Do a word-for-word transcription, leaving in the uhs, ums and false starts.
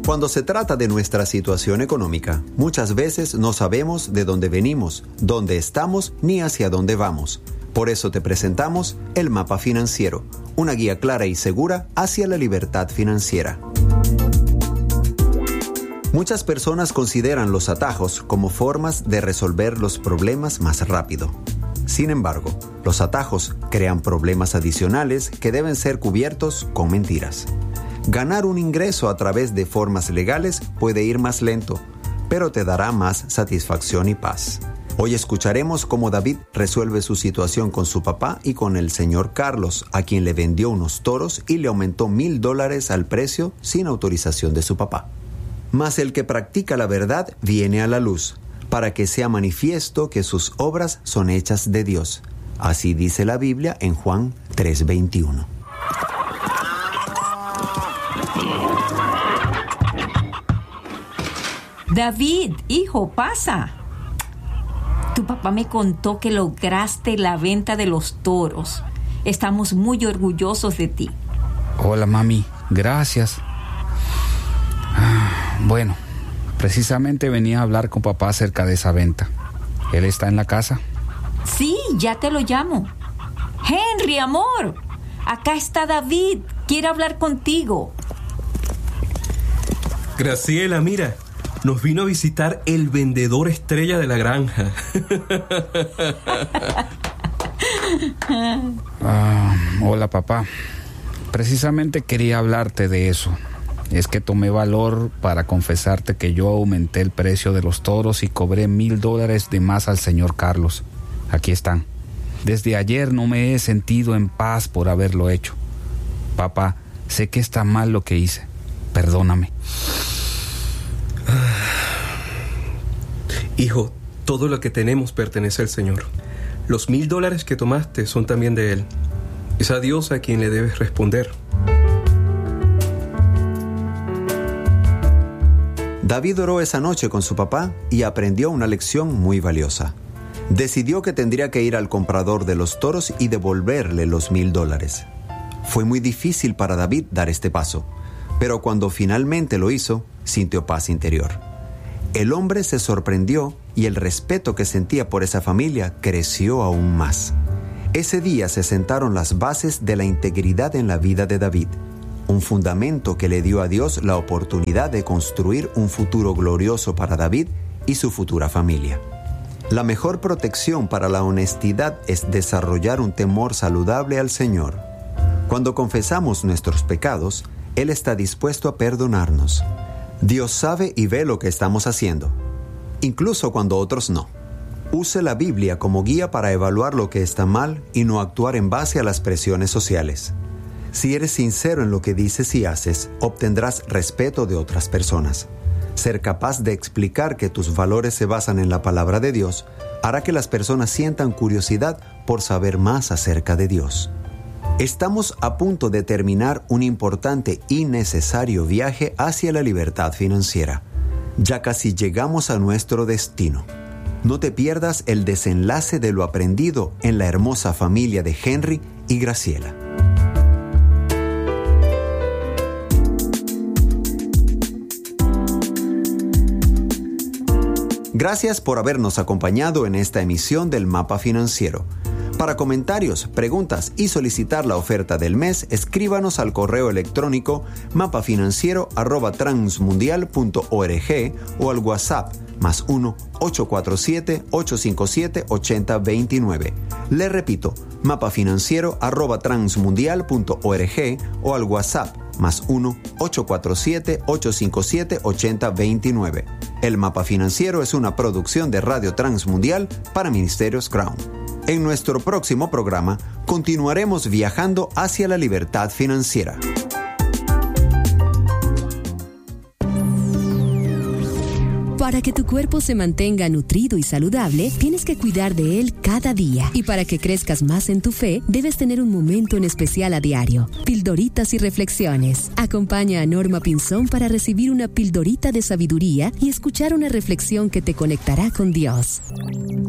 Cuando se trata de nuestra situación económica, muchas veces no sabemos de dónde venimos, dónde estamos ni hacia dónde vamos. Por eso te presentamos el Mapa Financiero, una guía clara y segura hacia la libertad financiera. Muchas personas consideran los atajos como formas de resolver los problemas más rápido. Sin embargo, los atajos crean problemas adicionales que deben ser cubiertos con mentiras. Ganar un ingreso a través de formas legales puede ir más lento, pero te dará más satisfacción y paz. Hoy escucharemos cómo David resuelve su situación con su papá y con el señor Carlos, a quien le vendió unos toros y le aumentó mil dólares al precio sin autorización de su papá. Mas el que practica la verdad viene a la luz, para que sea manifiesto que sus obras son hechas de Dios. Así dice la Biblia en Juan tres veintiuno. David, hijo, pasa. Tu papá me contó que lograste la venta de los toros. Estamos muy orgullosos de ti. Hola, mami. Gracias. Ah, bueno, precisamente venía a hablar con papá acerca de esa venta. ¿Él está en la casa? Sí, ya te lo llamo. Henry, amor, acá está David. Quiere hablar contigo. Graciela, mira. Nos vino a visitar el vendedor estrella de la granja. Ah, hola, papá. Precisamente quería hablarte de eso. Es que tomé valor para confesarte que yo aumenté el precio de los toros y cobré mil dólares de más al señor Carlos. Aquí están. Desde ayer no me he sentido en paz por haberlo hecho. Papá, sé que está mal lo que hice. Perdóname. Hijo, todo lo que tenemos pertenece al Señor. Los mil dólares que tomaste son también de Él. Es a Dios a quien le debes responder. David oró esa noche con su papá y aprendió una lección muy valiosa. Decidió que tendría que ir al comprador de los toros y devolverle los mil dólares. Fue muy difícil para David dar este paso, pero cuando finalmente lo hizo, sintió paz interior. El hombre se sorprendió y el respeto que sentía por esa familia creció aún más. Ese día se sentaron las bases de la integridad en la vida de David, un fundamento que le dio a Dios la oportunidad de construir un futuro glorioso para David y su futura familia. La mejor protección para la honestidad es desarrollar un temor saludable al Señor. Cuando confesamos nuestros pecados, Él está dispuesto a perdonarnos. Dios sabe y ve lo que estamos haciendo, incluso cuando otros no. Use la Biblia como guía para evaluar lo que está mal y no actuar en base a las presiones sociales. Si eres sincero en lo que dices y haces, obtendrás respeto de otras personas. Ser capaz de explicar que tus valores se basan en la palabra de Dios hará que las personas sientan curiosidad por saber más acerca de Dios. Estamos a punto de terminar un importante y necesario viaje hacia la libertad financiera. Ya casi llegamos a nuestro destino. No te pierdas el desenlace de lo aprendido en la hermosa familia de Henry y Graciela. Gracias por habernos acompañado en esta emisión del Mapa Financiero. Para comentarios, preguntas y solicitar la oferta del mes, escríbanos al correo electrónico mapafinanciero arroba transmundial punto org o al WhatsApp más uno ocho cuatro siete ocho cinco siete ocho cero dos nueve. Le repito, mapafinanciero arroba transmundial punto org o al WhatsApp más uno ocho cuatro siete ocho cinco siete ocho cero dos nueve. El Mapa Financiero es una producción de Radio Transmundial para Ministerios Crown. En nuestro próximo programa continuaremos viajando hacia la libertad financiera. Para que tu cuerpo se mantenga nutrido y saludable, tienes que cuidar de él cada día. Y para que crezcas más en tu fe, debes tener un momento en especial a diario. Pildoritas y reflexiones. Acompaña a Norma Pinzón para recibir una pildorita de sabiduría y escuchar una reflexión que te conectará con Dios.